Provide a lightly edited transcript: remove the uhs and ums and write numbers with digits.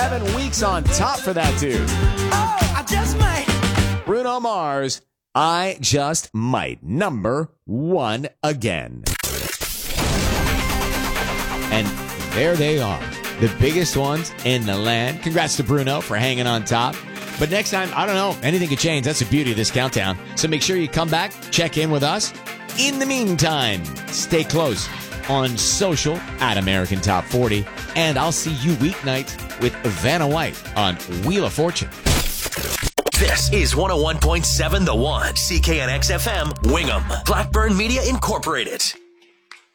7 weeks on top for that dude. Oh, I just might. Bruno Mars, I Just Might. Number 1 again. And there they are. The biggest ones in the land. Congrats to Bruno for hanging on top. But next time, I don't know, anything could change. That's the beauty of this countdown. So make sure you come back, check in with us. In the meantime, stay close on social at American Top 40. And I'll see you weeknight with Vanna White on Wheel of Fortune. This is 101.7 The One, CKNX FM, Wingham, Blackburn Media Incorporated.